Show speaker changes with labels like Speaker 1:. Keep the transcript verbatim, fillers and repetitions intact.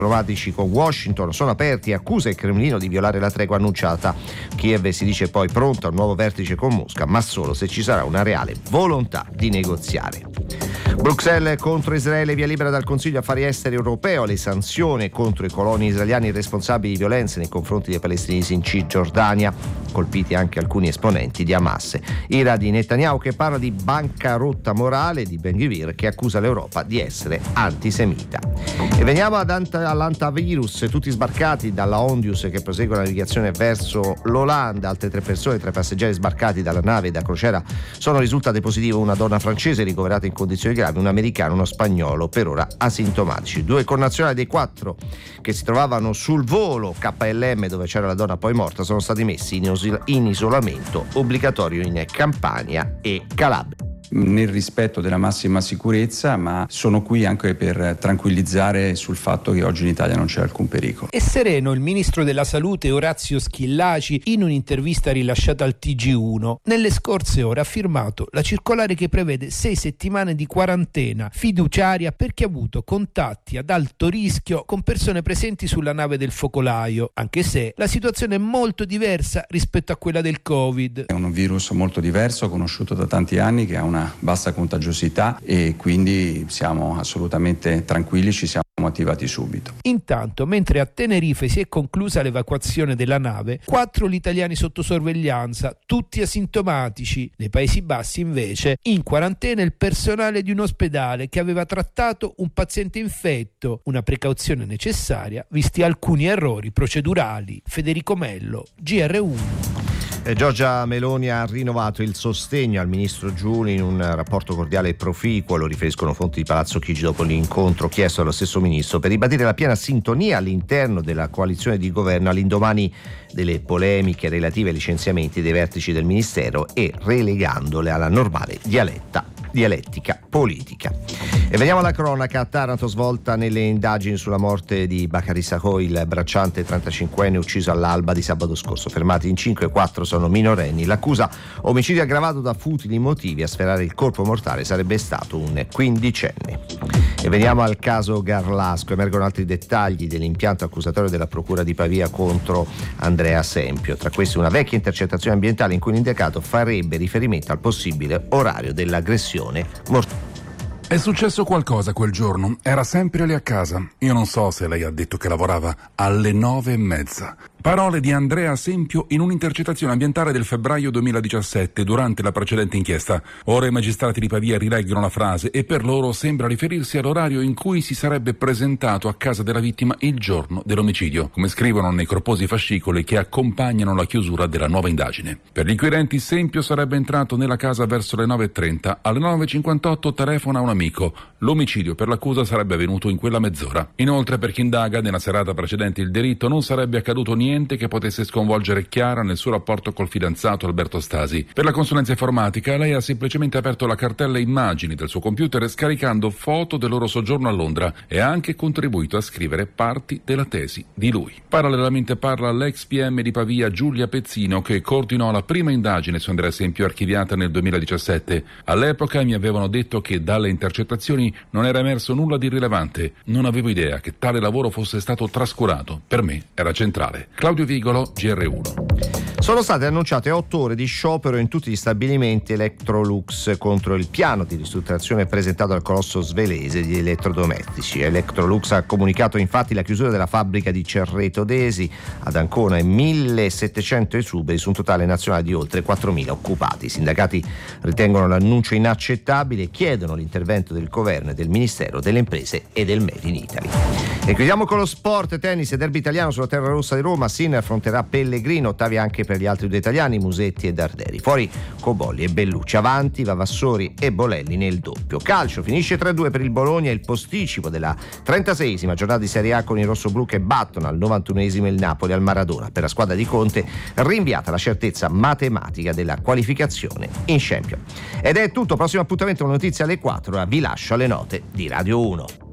Speaker 1: diplomatici con Washington sono aperti, accusa il Cremlino di violare la tregua annunciata. Kiev si dice poi pronta a un nuovo vertice con Mosca, ma solo se ci sarà una reale volontà di negoziare. Bruxelles contro Israele, via libera dal Consiglio Affari Esteri europeo, le sanzioni contro i coloni israeliani responsabili di violenze nei confronti dei palestinesi in Cisgiordania, colpiti anche alcuni esponenti di Hamas. Ira di Netanyahu che parla di bancarotta morale, di Ben Gvir che accusa l'Europa di essere antisemita. E veniamo ad ant- all'antavirus, tutti sbarcati dalla Ondius che prosegue la navigazione verso l'Olanda. Altre tre persone tra i passeggeri sbarcati dalla nave da crociera sono risultate positive, una donna francese ricoverata in condizioni gravi, un americano e uno spagnolo per ora asintomatici. Due connazionali dei quattro che si trovavano sul volo K L M dove c'era la donna poi morta sono stati messi in, os- in isolamento obbligatorio in Campania e Calabria.
Speaker 2: Nel rispetto della massima sicurezza, ma sono qui anche per tranquillizzare sul fatto che oggi in Italia non c'è alcun pericolo.
Speaker 3: È sereno il ministro della Salute Orazio Schillaci in un'intervista rilasciata al T G uno. Nelle scorse ore ha firmato la circolare che prevede sei settimane di quarantena fiduciaria per chi ha avuto contatti ad alto rischio con persone presenti sulla nave del focolaio, anche se la situazione è molto diversa rispetto a quella del Covid.
Speaker 2: È un virus molto diverso, conosciuto da tanti anni, che ha una bassa contagiosità e quindi siamo assolutamente tranquilli, ci siamo attivati subito.
Speaker 3: Intanto, mentre a Tenerife si è conclusa l'evacuazione della nave, quattro gli italiani sotto sorveglianza, tutti asintomatici. Nei Paesi Bassi invece in quarantena il personale di un ospedale che aveva trattato un paziente infetto, una precauzione necessaria visti alcuni errori procedurali. Federico Mello, G R uno.
Speaker 1: Eh, Giorgia Meloni ha rinnovato il sostegno al ministro Giuli in un rapporto cordiale e proficuo, lo riferiscono fonti di Palazzo Chigi dopo l'incontro chiesto dallo stesso ministro per ribadire la piena sintonia all'interno della coalizione di governo all'indomani delle polemiche relative ai licenziamenti dei vertici del ministero e relegandole alla normale dialetta dialettica politica. E veniamo alla cronaca. A Taranto, svolta nelle indagini sulla morte di Bakary Sakho, il bracciante trentacinquenne ucciso all'alba di sabato scorso. Fermati in cinque, quattro sono minorenni. L'accusa: omicidio aggravato da futili motivi. A sferrare il colpo mortale sarebbe stato un quindicenne. E veniamo al caso Garlasco. Emergono altri dettagli dell'impianto accusatorio della procura di Pavia contro Andrea Sempio. Tra questi una vecchia intercettazione ambientale in cui l'indicato farebbe riferimento al possibile orario dell'aggressione mortale.
Speaker 4: È successo qualcosa quel giorno, era sempre lì a casa. Io non so se lei ha detto che lavorava alle nove e mezza. Parole di Andrea Sempio in un'intercettazione ambientale del febbraio duemiladiciassette durante la precedente inchiesta. Ora i magistrati di Pavia rileggono la frase e per loro sembra riferirsi all'orario in cui si sarebbe presentato a casa della vittima il giorno dell'omicidio, come scrivono nei corposi fascicoli che accompagnano la chiusura della nuova indagine. Per gli inquirenti Sempio sarebbe entrato nella casa verso le nove e trenta, alle nove e cinquantotto telefona un amico. L'omicidio per l'accusa sarebbe avvenuto in quella mezz'ora. Inoltre, per chi indaga, nella serata precedente il delitto non sarebbe accaduto niente che potesse sconvolgere Chiara nel suo rapporto col fidanzato Alberto Stasi. Per la consulenza informatica lei ha semplicemente aperto la cartella immagini del suo computer scaricando foto del loro soggiorno a Londra e ha anche contribuito a scrivere parti della tesi di lui. Parallelamente parla l'ex P M di Pavia Giulia Pezzino, che coordinò la prima indagine su Andrea Sempio archiviata nel duemiladiciassette. All'epoca mi avevano detto che dalle intercettazioni non era emerso nulla di rilevante. Non avevo idea che tale lavoro fosse stato trascurato. Per me era centrale. Claudio Vigolo, G R uno.
Speaker 1: Sono state annunciate otto ore di sciopero in tutti gli stabilimenti Electrolux contro il piano di ristrutturazione presentato al colosso svelese di elettrodomestici. Electrolux ha comunicato infatti la chiusura della fabbrica di Cerreto d'Esi ad Ancona e millesettecento esuberi su un totale nazionale di oltre quattromila occupati. I sindacati ritengono l'annuncio inaccettabile e chiedono l'intervento del governo e del Ministero delle Imprese e del Made in Italy. E chiudiamo con lo sport, tennis e derby italiano sulla terra rossa di Roma. Sinner affronterà Pellegrino, ottavi anche per gli altri due italiani, Musetti e Darderi. Fuori Cobolli e Bellucci, avanti Vavassori e Bolelli nel doppio. Calcio, finisce tre a due per il Bologna, il posticipo della trentaseiesima giornata di Serie A con i rossoblù che battono al novantunesimo il Napoli al Maradona. Per la squadra di Conte rinviata la certezza matematica della qualificazione in Champions. Ed è tutto, prossimo appuntamento con notizie alle quattro, ora vi lascio alle note di Radio uno.